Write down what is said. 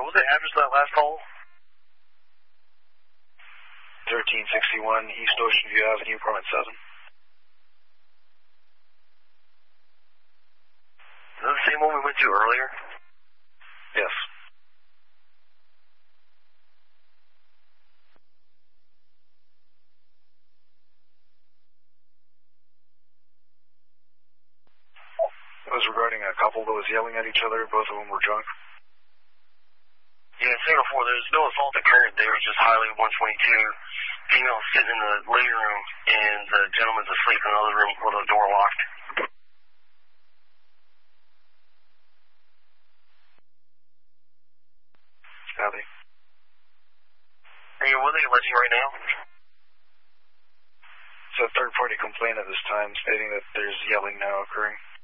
what was the address of that last call? 1361 East Ocean View Avenue, apartment 7. Is that the same one we went to earlier? Yes. It was regarding a couple that was yelling at each other. Both of them were drunk. Yeah, same before. There's no assault occurred. They were just highway 122. Female sitting in the living room, and the gentleman's asleep in another room with the door locked. Copy. Hey, what are they alleging right now? It's a third-party complaint at this time, stating that there's yelling now occurring.